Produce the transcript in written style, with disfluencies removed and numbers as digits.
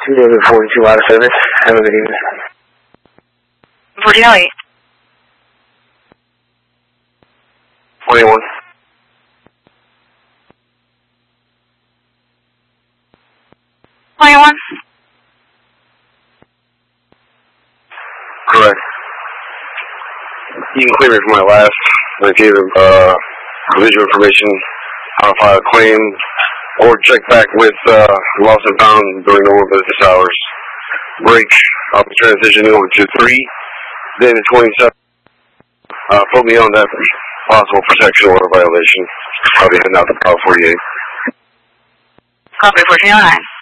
David 42 out of service. Have a good evening. 1408. 21. Correct. You can clear me from my last. I gave him visual information, how to file a claim, or check back with lost and found during normal business hours. Break. I'll be transitioning over to 3, then to 27. Put me on that possible protection order violation. I'll be heading out to Power 48. Copy 1409.